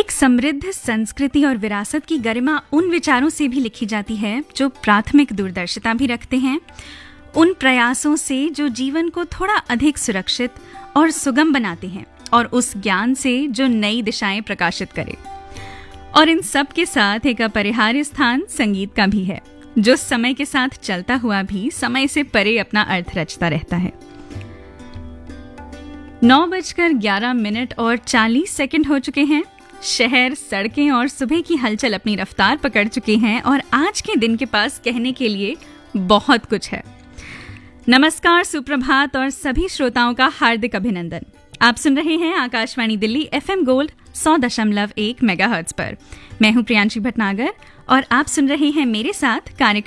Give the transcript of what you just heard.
एक समृद्ध संस्कृति और विरासत की गरिमा उन विचारों से भी लिखी जाती है जो प्राथमिक दूरदर्शिता भी रखते हैं, उन प्रयासों से जो जीवन को थोड़ा अधिक सुरक्षित और सुगम बनाते हैं, और उस ज्ञान से जो नई दिशाएं प्रकाशित करे। और इन सब के साथ एक अपरिहार्य स्थान संगीत का भी है, जो समय के साथ चलता हुआ भी समय से परे अपना अर्थ रचता रहता है। 9:11 और 40 सेकंड हो चुके हैं। शहर, सड़कें और सुबह की हलचल अपनी रफ्तार पकड़ चुके हैं और आज के दिन के पास कहने के लिए बहुत कुछ है। नमस्कार, सुप्रभात और सभी श्रोताओं का हार्दिक अभिनंदन। आप सुन रहे हैं Akashvani Delhi FM gold 100.1 megahertz पर। मैं हूं प्रियांशी भटनागर और आप सुन रहे हैं मेरे साथ कार्यक्रम